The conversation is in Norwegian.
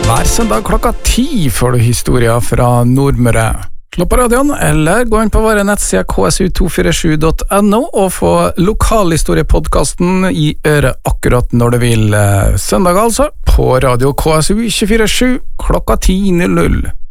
Hver søndag klokka 10 får du historier fra Nordmøre. Slå på radioen, eller gå inn på våre nettsider ksu247.no og få lokalhistoriepodcasten i øret akkurat når du vil. Søndag altså, på radio KSU 247 klokka 10:00.